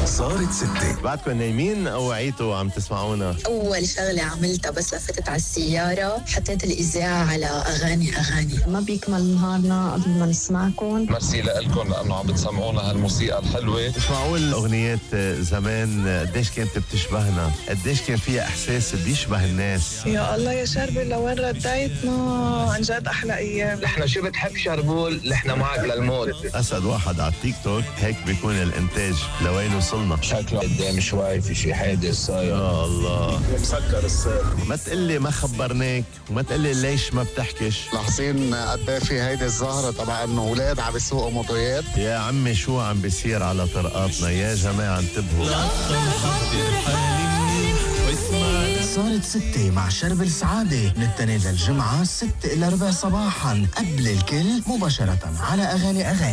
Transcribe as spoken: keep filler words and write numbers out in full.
صارت ستة. بعدكم نايمين أو وعيتوا عم تسمعونا؟ أول شغلة عملتها بس لفتت على السيارة حطيت الإذاعة على أغاني أغاني. ما بيكمل نهارنا قبل ما نسمعكم. ميرسي لكم لأنه عم بتسمعونا هالموسيقى الحلوة. مش معقول أغنيات زمان قديش كانت بتشبهنا، قديش كان فيها إحساس بيشبه الناس. يا الله يا شربي لوين رديتنا، عن جد أحلى أيام. نحن شو بتحب شربول، نحن معك للموت. أسعد واحد على التيك توك هيك بيكون الإنتاج لوين وصلنا. شكله قدام شوي في شي حادث صاير. يا الله مسكر الصير. ما تقلي ما خبرناك وما تقلي ليش ما بتحكش. لاحظين قد ايه في هيدي الظاهرة تبع انه اولاد عم بيسوقوا موتويات. يا عمي شو عم بيصير على طرقاتنا يا جماعة انتبهوا. صارت ستة مع شرب السعادة من التنين للجمعة ستة إلى ربع صباحا قبل الكل مباشرة على أغاني أغاني.